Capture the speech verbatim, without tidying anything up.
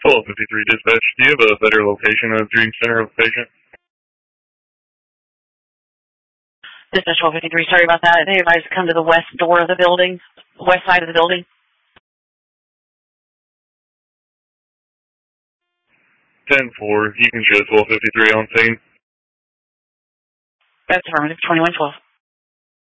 twelve fifty-three dispatch, do you have a better location of Dream Center of patient? Dispatch twelve fifty-three, sorry about that. They advised to come to the west door of the building, west side of the building. ten four, you can show twelve fifty-three on scene. That's affirmative, twenty-one twelve.